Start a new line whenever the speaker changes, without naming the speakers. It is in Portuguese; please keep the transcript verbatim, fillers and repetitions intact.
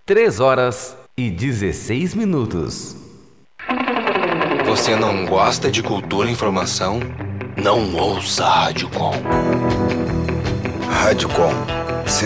três horas e dezesseis minutos.
Você não gosta de cultura e informação? Não ouça a Rádio Com. Rádio Com.